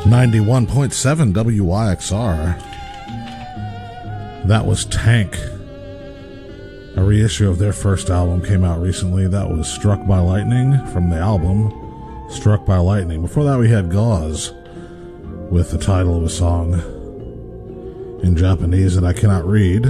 91.7 WYXR. That was Tank. A reissue of their first album came out recently. That was Struck by Lightning from the album Struck by Lightning. Before that we had Gauze with the title of a song in Japanese that I cannot read.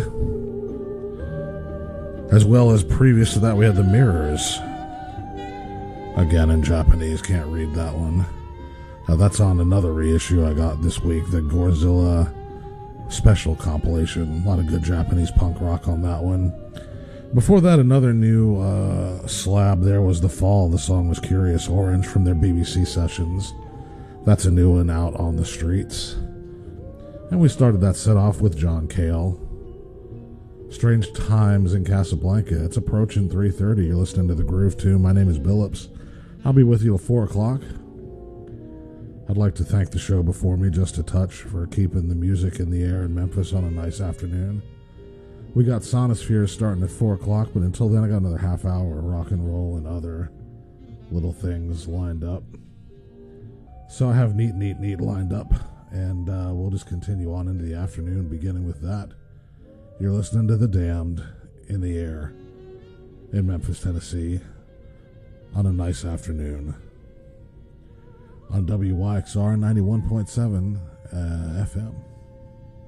As well as previous to that we had The Mirrors. Again in Japanese, can't read that one. That's on another reissue I got this week, the Godzilla special compilation. A lot of good Japanese punk rock on that one. Before that, another new slab there was The Fall. The song was Curious Orange from their BBC sessions. That's a new one out on the streets. And we started that set off with John Cale. Strange Times in Casablanca. It's approaching 3:30. You're listening to The Groove Tune. My name is Billups. I'll be with you till 4 o'clock. I'd like to thank the show before me just a touch for keeping the music in the air in Memphis on a nice afternoon. We got Sonosphere starting at 4 o'clock, but until then I got another half hour of rock and roll and other little things lined up. So I have Neat lined up, and we'll just continue on into the afternoon, beginning with that. You're listening to The Damned in the air in Memphis, Tennessee on a nice afternoon. On WYXR 91.7 FM.